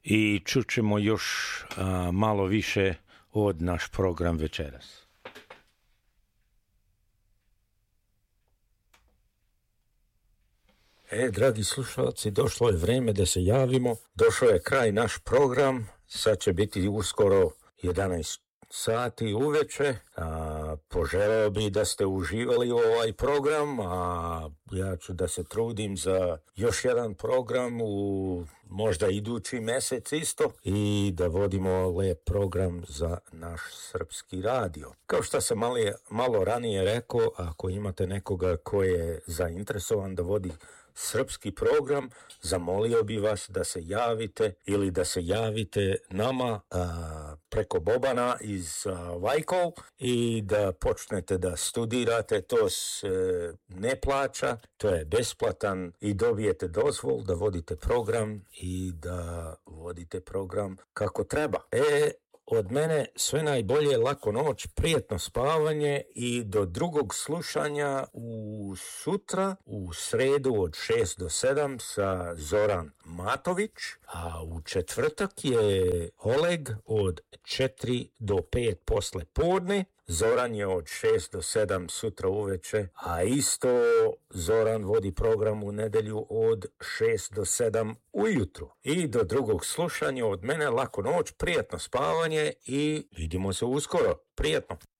i čućemo još malo više od naš program večeras. Dragi slušalci, došlo je vreme da se javimo. Došao je kraj naš program. Sad će biti uskoro 11 sati uveče. Poželeo bi da ste uživali u ovaj program, a ja ću da se trudim za još jedan program u možda idući mesec isto i da vodimo lep program za naš srpski radio. Kao što sam malo ranije rekao, ako imate nekoga ko je zainteresovan da vodi srpski program, zamolio bi vas da se javite ili da se javite nama preko Bobana iz Vajkov i da počnete da studirate. To se ne plaća, to je besplatan i dobijete dozvol da vodite program i da vodite program kako treba. Od mene sve najbolje, laku noć, prijetno spavanje i do drugog slušanja sutra u sredu od 6 do 7 sa Zoran Matović, a u četvrtak je Oleg od 4 do 5 posle podne. Zoran je od 6 do 7 sutra uveče, a isto Zoran vodi program u nedelju od 6 do 7 ujutru. I do drugog slušanja od mene laku noć, prijetno spavanje i vidimo se uskoro. Prijetno.